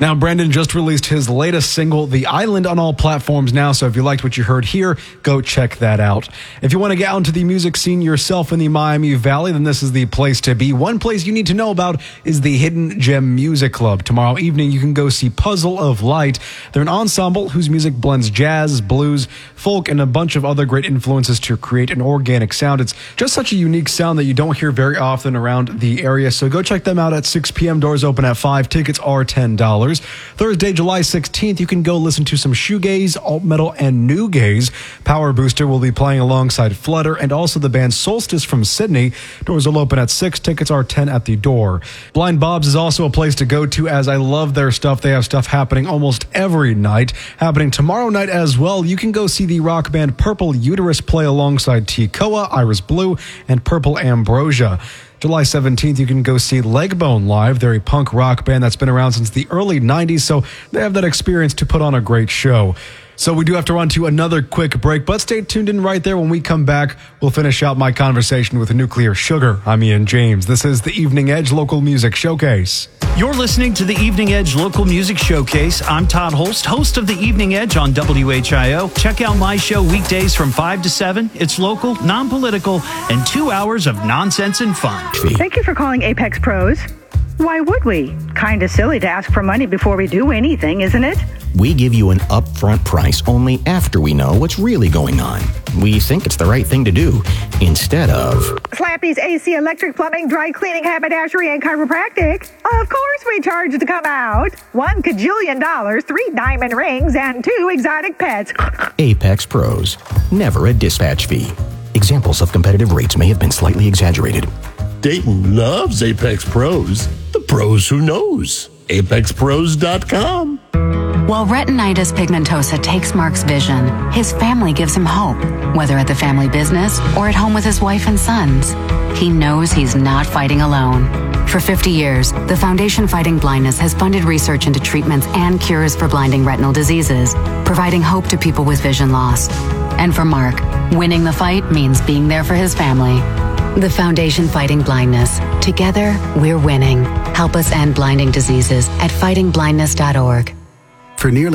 Now, Brandon just released his latest single, The Island, on all platforms now, so if you liked what you heard here, go check that out. If you want to get out into the music scene yourself in the Miami Valley, then this is the place to be. One place you need to know about is the Hidden Gem Music Club. Tomorrow evening, you can go see Puzzle of Light. They're an ensemble whose music blends jazz, blues, folk, and a bunch of other great influences to create an organic sound. It's just such a unique sound that you don't hear very often around the area, so go check them out at 6 p.m. Doors open at 5. Tickets are $10. Thursday, July 16th, you can go listen to some shoegaze, alt metal, and new gaze. Power Booster will be playing alongside Flutter and also the band Solstice from Sydney. Doors will open at 6. Tickets are $10 at the door. Blind Bob's is also a place to go to, as I love their stuff. They have stuff happening almost every night. Happening tomorrow night as well, you can go see the rock band Purple Uterus play alongside T-Koa, Iris Blue, and Purple Ambrosia. July 17th, you can go see Legbone live. They're a punk rock band that's been around since the early 90s, so they have that experience to put on a great show. So we do have to run to another quick break, but stay tuned in right there. When we come back, we'll finish out my conversation with Nuclear Sugar. I'm Ian James. This is the Evening Edge Local Music Showcase. You're listening to the Evening Edge Local Music Showcase. I'm Todd Holst, host of the Evening Edge on WHIO. Check out my show weekdays from 5 to 7. It's local, non-political, and 2 hours of nonsense and fun. Thank you for calling Apex Pros. Why would we? Kinda silly to ask for money before we do anything, isn't it? We give you an upfront price only after we know what's really going on. We think it's the right thing to do, instead of Slappy's AC, electric, plumbing, dry cleaning, haberdashery, and chiropractic. Of course we charge to come out. $1 kajillion, 3 diamond rings, and 2 exotic pets. Apex Pros. Never a dispatch fee. Examples of competitive rates may have been slightly exaggerated. Dayton loves Apex Pros. The pros who knows. ApexPros.com. While retinitis pigmentosa takes Mark's vision, his family gives him hope, whether at the family business or at home with his wife and sons. He knows he's not fighting alone. For 50 years, the Foundation Fighting Blindness has funded research into treatments and cures for blinding retinal diseases, providing hope to people with vision loss. And for Mark, winning the fight means being there for his family. The Foundation Fighting Blindness. Together, we're winning. Help us end blinding diseases at fightingblindness.org. For nearly